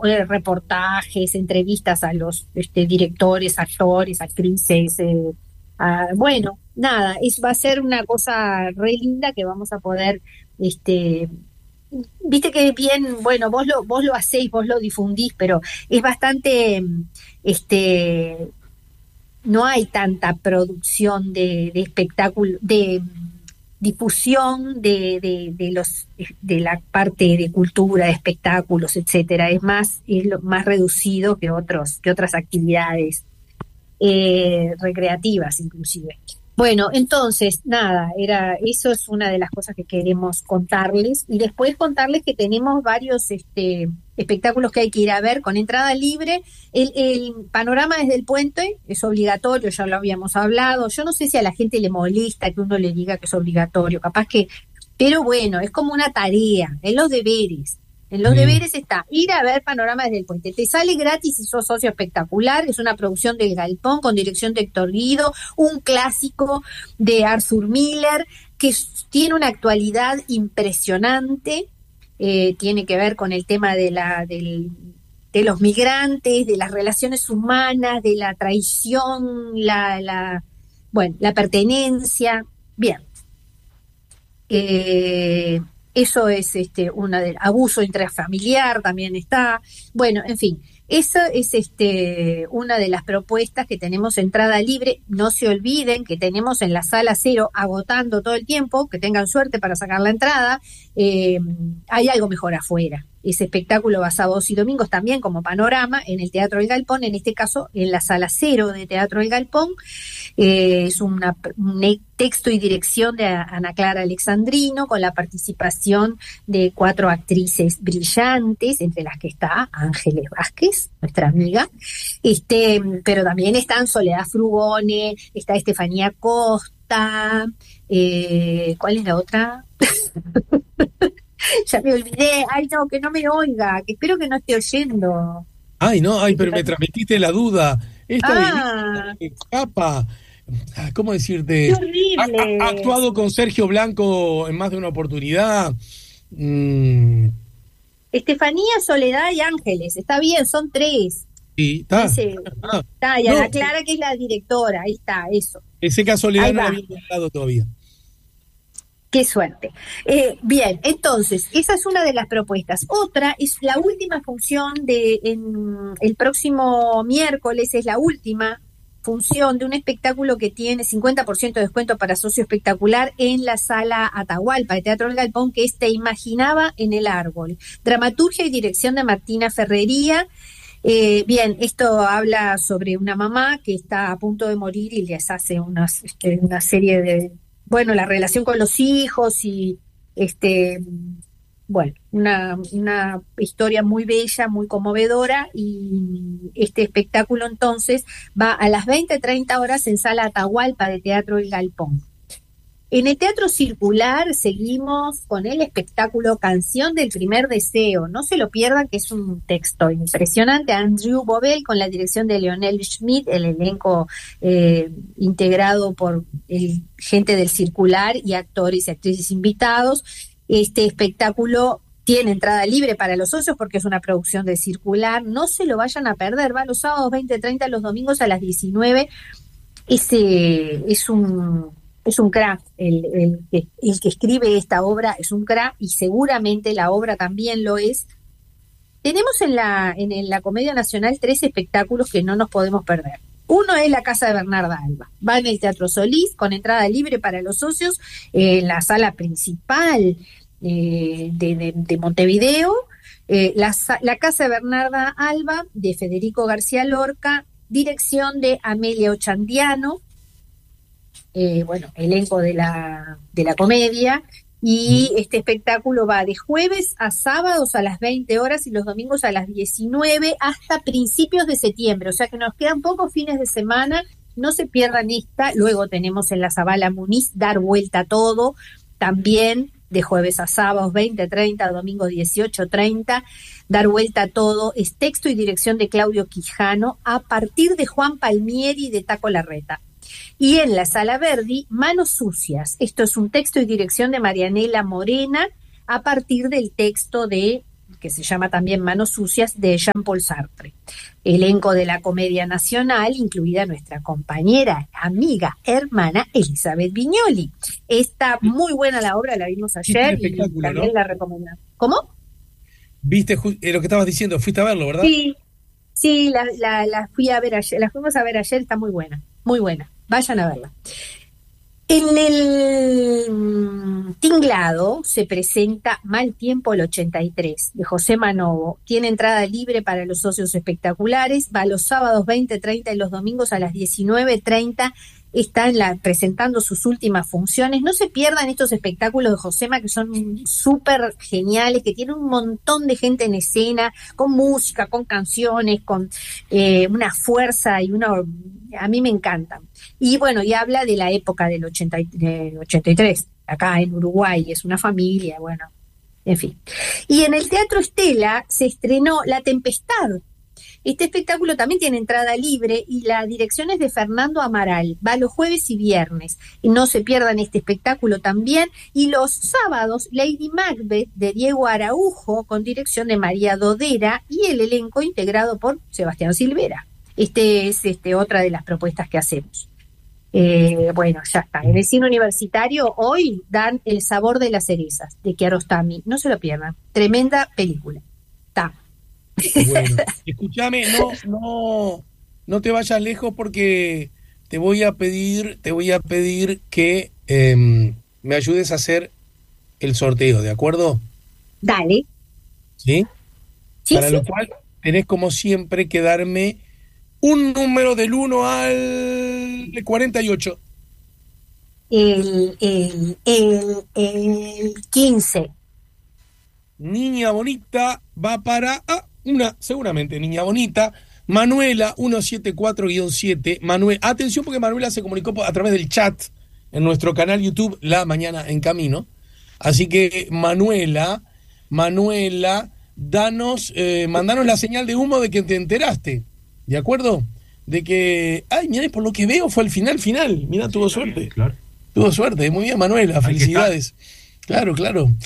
reportajes, entrevistas a los directores, actores, actrices. Bueno, nada, va a ser una cosa re linda que vamos a poder, viste que bien, bueno, vos lo hacéis, vos lo difundís, pero es bastante, no hay tanta producción de espectáculo, de difusión de la parte de cultura, de espectáculos, etcétera. Es lo más reducido que otras actividades recreativas inclusive. Bueno, entonces, nada, eso es una de las cosas que queremos contarles, y después contarles que tenemos varios espectáculos que hay que ir a ver con entrada libre. El panorama desde el puente es obligatorio, ya lo habíamos hablado. Yo no sé si a la gente le molesta que uno le diga que es obligatorio, capaz que, pero bueno, es como una tarea, en los deberes. En los deberes está ir a ver Panorama desde el Puente. Te sale gratis si sos socio espectacular. Es una producción del Galpón con dirección de Héctor Guido, un clásico de Arthur Miller que tiene una actualidad impresionante. Tiene que ver con el tema de los migrantes, de las relaciones humanas, de la traición, la pertenencia. Bien. Eso es una del abuso intrafamiliar, también está. Bueno, en fin, esa es una de las propuestas que tenemos entrada libre. No se olviden que tenemos en la sala 0 agotando todo el tiempo, que tengan suerte para sacar la entrada. Hay algo mejor afuera. Ese espectáculo va sábados y domingos también como Panorama en el Teatro del Galpón, en este caso en la sala 0 de Teatro del Galpón. Es un texto y dirección de Ana Clara Alexandrino, con la participación de 4 actrices brillantes, entre las que está Ángeles Vázquez, nuestra amiga, pero también están Soledad Frugone, está Estefanía Costa, ¿cuál es la otra? Ya me olvidé. Ay, no, que no me oiga, que espero que no esté oyendo. Ay, no, pero me transmitiste la duda. Esta escapa. ¿Cómo decirte? ¡Qué horrible! Ha actuado con Sergio Blanco en más de una oportunidad. Estefanía, Soledad y Ángeles. Está bien, son 3. Sí, está. Está, y Ana Clara, que es la directora. Ahí está, eso. Ese caso Soledad no lo había dado todavía. Qué suerte. Bien, entonces, esa es una de las propuestas. Otra es la última función el próximo miércoles, es la última función de un espectáculo que tiene 50% de descuento para socio espectacular en la sala Atahualpa de Teatro del Galpón, que es Te imaginaba en el árbol. Dramaturgia y dirección de Martina Ferrería. Bien, esto habla sobre una mamá que está a punto de morir y les hace una serie de... Bueno, la relación con los hijos y una historia muy bella, muy conmovedora, y este espectáculo entonces va a las 20:30 horas en Sala Atahualpa de Teatro El Galpón. En el Teatro Circular seguimos con el espectáculo Canción del Primer Deseo. No se lo pierdan, que es un texto impresionante. Andrew Bobel con la dirección de Leonel Schmidt, el elenco integrado por gente del Circular y actores y actrices invitados. Este espectáculo tiene entrada libre para los socios porque es una producción de Circular. No se lo vayan a perder. Va los sábados 20:30, los domingos a las 19. Es un crack, el que escribe esta obra es un crack, y seguramente la obra también lo es. Tenemos en la Comedia Nacional 3 espectáculos que no nos podemos perder. Uno es La Casa de Bernarda Alba. Va en el Teatro Solís, con entrada libre para los socios, en la sala principal de Montevideo. La Casa de Bernarda Alba, de Federico García Lorca, dirección de Amelia Ochandiano. Elenco de la comedia, y este espectáculo va de jueves a sábados a las 20 horas y los domingos a las 19 hasta principios de septiembre, o sea que nos quedan pocos fines de semana, no se pierdan esta. Luego tenemos en la Zabala Muniz Dar Vuelta a Todo, también de jueves a sábados 20:30, domingo 18:30, Dar Vuelta a Todo, es texto y dirección de Claudio Quijano, a partir de Juan Palmieri de Taco Larreta. Y en la Sala Verdi, Manos Sucias. Esto es un texto y dirección de Marianela Morena, a partir del texto de que se llama también Manos Sucias, de Jean-Paul Sartre. Elenco de la Comedia Nacional, incluida nuestra compañera, amiga, hermana Elizabeth Viñoli. Está muy buena la obra, la vimos ayer y también, ¿no?, la recomendamos. ¿Cómo? ¿Viste lo que estabas diciendo? ¿Fuiste a verlo, verdad? Sí, la fui a ver ayer, la fuimos a ver ayer, está muy buena, vayan a verla. En el Tinglado se presenta Mal Tiempo el 83, de José Manovo. Tiene entrada libre para los socios espectaculares, va los sábados 20:30 y los domingos a las 19:30. Está presentando sus últimas funciones. No se pierdan estos espectáculos de Josema, que son súper geniales, que tienen un montón de gente en escena, con música, con canciones, con una fuerza y a mí me encantan. Y bueno, y habla de la época del 83, acá en Uruguay, es una familia, bueno, en fin. Y en el Teatro Estela se estrenó La Tempestad. Este espectáculo también tiene entrada libre y la dirección es de Fernando Amaral. Va los jueves y viernes. Y no se pierdan este espectáculo también. Y los sábados, Lady Macbeth, de Diego Araujo, con dirección de María Dodera, y el elenco integrado por Sebastián Silvera. Este es otra de las propuestas que hacemos. Bueno, ya está. En el cine universitario hoy dan El sabor de las cerezas, de Kiarostami. No se lo pierdan. Tremenda película. Está. Bueno, escúchame, no te vayas lejos porque te voy a pedir que me ayudes a hacer el sorteo, ¿de acuerdo? Dale. ¿Sí? Para lo cual tenés como siempre que darme un número del 1 al 48. El 15. Niña bonita va para seguramente niña bonita, Manuela 174-7. Atención, porque Manuela se comunicó a través del chat en nuestro canal YouTube La Mañana en Camino. Así que Manuela, mandanos la señal de humo de que te enteraste, ¿de acuerdo? De que, mirá, por lo que veo fue el final, mirá, tuvo suerte. Claro. Tuvo suerte, muy bien, Manuela, felicidades. Claro.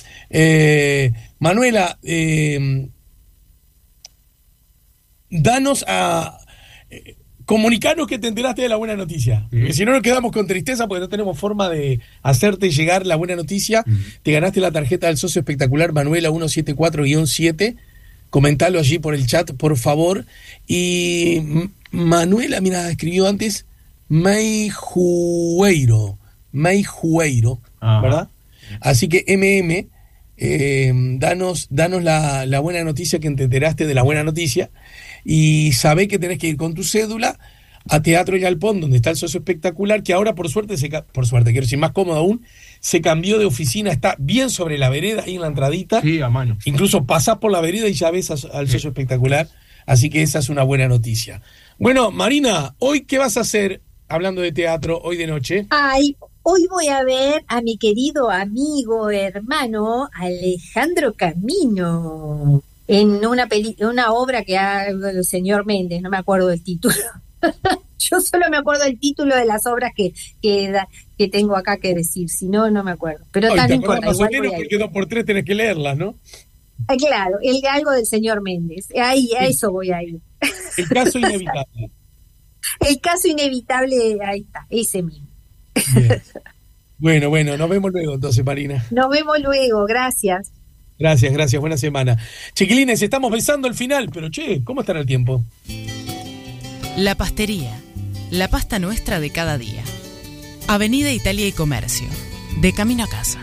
Manuela, comunicanos que te enteraste de la buena noticia. Porque si no nos quedamos con tristeza porque no tenemos forma de hacerte llegar la buena noticia. Te ganaste la tarjeta del socio espectacular Manuela 174-7. Comentalo allí por el chat, por favor. Y Manuela, mira, escribió antes Meijueiro, ¿verdad? Así que danos la buena noticia, que te enteraste de la buena noticia, y sabé que tenés que ir con tu cédula a Teatro Galpón, donde está el socio espectacular, que ahora por suerte, quiero decir, más cómodo aún, se cambió de oficina, está bien sobre la vereda, ahí en la entradita. Sí, a mano. Incluso pasás por la vereda y ya ves al socio espectacular, así que esa es una buena noticia. Bueno, Marina, ¿hoy qué vas a hacer hablando de teatro hoy de noche? Hoy voy a ver a mi querido amigo, hermano, Alejandro Camino, en una obra que hace el señor Méndez, no me acuerdo del título. Yo solo me acuerdo del título de las obras que tengo acá que decir, si no, no me acuerdo. Pero no importa. Porque 2x3 tenés que leerlas, ¿no? Claro, algo del señor Méndez. A eso voy a ir. El caso inevitable. El caso inevitable, ahí está, ese mismo. Bien. Bueno, nos vemos luego entonces, Marina. Nos vemos luego, gracias. Gracias, buena semana. Chiquilines, estamos besando el final, pero ¿cómo estará el tiempo? La Pastería, la pasta nuestra de cada día. Avenida Italia y Comercio, de camino a casa.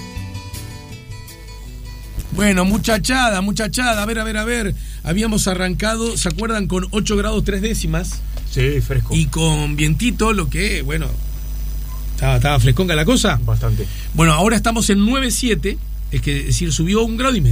Bueno, muchachada, a ver. Habíamos arrancado, ¿se acuerdan? Con 8 grados 3 décimas. Sí, fresco. Y con vientito, lo que, bueno, estaba fresconga la cosa. Bastante. Bueno, ahora estamos en 9,7, es decir, subió 1,5 grados.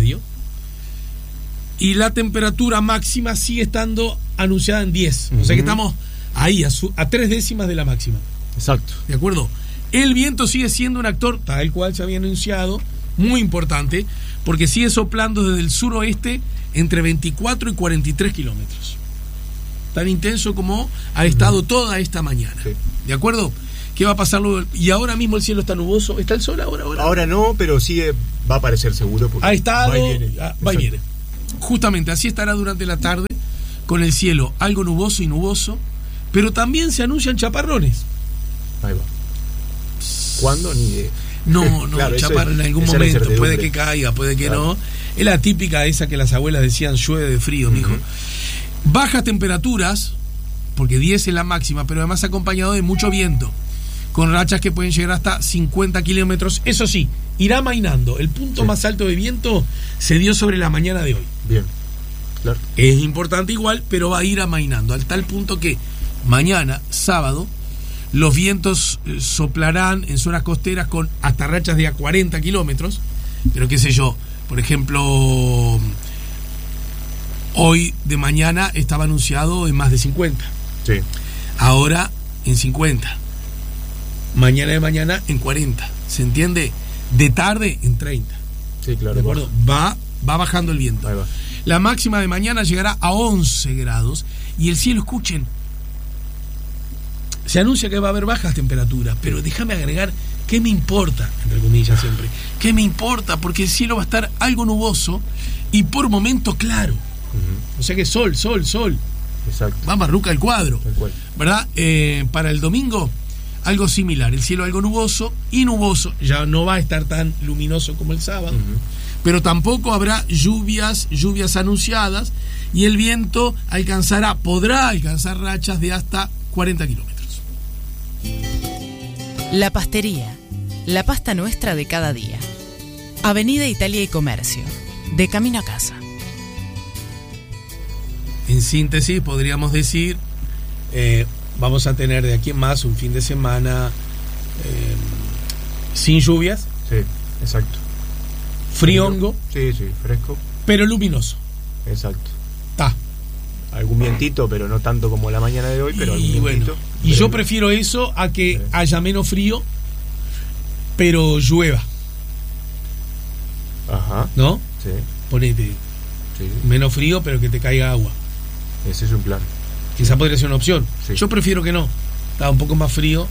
Y la temperatura máxima sigue estando anunciada en 10. O sea que estamos ahí, a 3 décimas de la máxima. Exacto. ¿De acuerdo? El viento sigue siendo un actor, tal cual se había anunciado, muy importante, porque sigue soplando desde el suroeste entre 24 y 43 kilómetros. Tan intenso como ha estado toda esta mañana. Sí. ¿De acuerdo? ¿Qué va a pasar luego? Y ahora mismo el cielo está nuboso. ¿Está el sol ahora? Ahora no, pero sigue, va a aparecer seguro. Ha estado, va y viene. justamente así estará durante la tarde, con el cielo algo nuboso y nuboso, pero también se anuncian chaparrones. Ahí va. ¿Cuándo? Ni idea. No, Claro, chaparrón en algún momento, puede que caiga, puede que no. Es la típica esa que las abuelas decían, llueve de frío, mijo. Bajas temperaturas, porque 10 es la máxima, pero además acompañado de mucho viento, con rachas que pueden llegar hasta 50 kilómetros. Eso sí, irá amainando. El punto más alto de viento se dio sobre la mañana de hoy. Bien, claro. Es importante igual, pero va a ir amainando, al tal punto que mañana, sábado, los vientos soplarán en zonas costeras con hasta rachas de a 40 kilómetros, pero qué sé yo, por ejemplo, hoy de mañana estaba anunciado en más de 50. Sí. Ahora en 50. Mañana de mañana en 40. ¿Se entiende? De tarde en 30. Sí, claro. ¿De acuerdo? Va bajando el viento. Ahí va. La máxima de mañana llegará a 11 grados y el cielo, escuchen, se anuncia que va a haber bajas temperaturas, pero déjame agregar, ¿qué me importa? Entre comillas siempre. ¿Qué me importa? Porque el cielo va a estar algo nuboso y por momento claro. O sea que sol. Exacto. Va marruca el cuadro. Tal cual. ¿Verdad? Para el domingo, algo similar. El cielo algo nuboso y nuboso. Ya no va a estar tan luminoso como el sábado. Pero tampoco habrá lluvias anunciadas. Y el viento podrá alcanzar rachas de hasta 40 kilómetros. La Pastería, la pasta nuestra de cada día. Avenida Italia y Comercio, de camino a casa. En síntesis, podríamos decir, vamos a tener de aquí en más un fin de semana sin lluvias. Sí, exacto. Friongo. Sí, fresco. Pero luminoso. Exacto. Está. Algún vientito, pero no tanto como la mañana de hoy, pero algún vientito. Y yo prefiero eso a que haya menos frío, pero llueva. Ajá. ¿No? Sí. Ponete. Sí. Menos frío, pero que te caiga agua. Ese es un plan. Quizá podría ser una opción. Sí. Yo prefiero que no. Está un poco más frío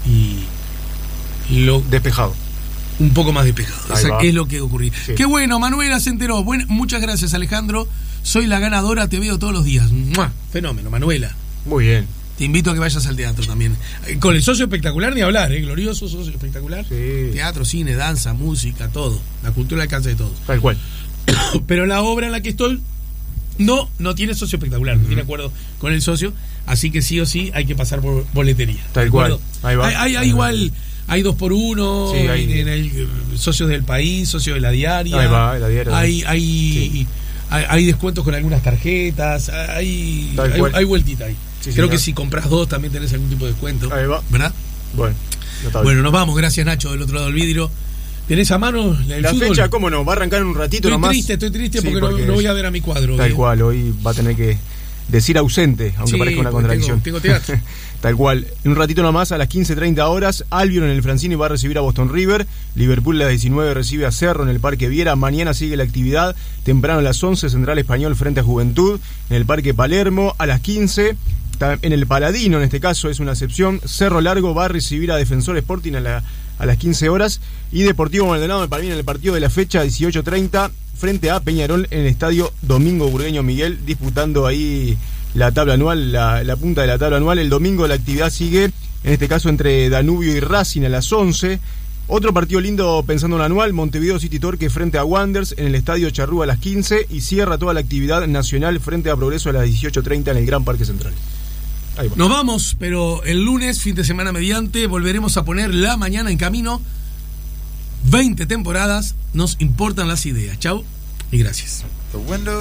y despejado. Un poco más despejado. Es lo que ocurrió. Sí. Qué bueno, Manuela se enteró. Muchas gracias, Alejandro. Soy la ganadora, te veo todos los días. ¡Mua! Fenómeno, Manuela. Muy bien. Te invito a que vayas al teatro también. Con el socio espectacular ni hablar, glorioso socio espectacular. Sí. Teatro, cine, danza, música, todo. La cultura alcanza de todos. Tal cual. Pero la obra en la que estoy no tiene socio espectacular, no tiene acuerdo con el socio, así que sí o sí hay que pasar por boletería. Tal cual. Ahí va. Hay igual, hay 2x1, sí, hay socios del país, socios de la diaria. Ahí va, la diaria. Hay descuentos con algunas tarjetas, hay vueltita ahí. Sí, creo señor. Que si compras 2 también tenés algún tipo de descuento. Ahí va. ¿Verdad? Bueno, bueno, nos vamos, gracias Nacho, del otro lado del vidrio. ¿Tenés a mano el la fútbol? fecha? ¿Cómo no? Va a arrancar en un ratito nomás. Estoy triste Sí, porque no voy a ver a mi cuadro. Tal cual, hoy va a tener que decir ausente, aunque parezca una contradicción. Tengo teatro. Tal cual. En un ratito nomás, a las 15:30 horas, Albion en el Francini va a recibir a Boston River. Liverpool a las 19 recibe a Cerro en el Parque Viera. Mañana sigue la actividad. Temprano a las 11, Central Español frente a Juventud en el Parque Palermo. A las 15, en el Paladino, en este caso es una excepción, Cerro Largo va a recibir a Defensor Sporting a las 15 horas. Y Deportivo Maldonado de Palmira en el partido de la fecha 18:30 frente a Peñarol en el estadio Domingo Burgueño Miguel, disputando ahí la tabla anual, la punta de la tabla anual. El domingo la actividad sigue, en este caso entre Danubio y Racing a las 11. Otro partido lindo pensando en el anual, Montevideo City Torque frente a Wanderers en el estadio Charrúa a las 15 y cierra toda la actividad nacional frente a Progreso a las 18:30 en el Gran Parque Central. Ahí va. Nos vamos, pero el lunes, fin de semana mediante, volveremos a poner la mañana en camino. 20 temporadas, nos importan las ideas. Chau y gracias.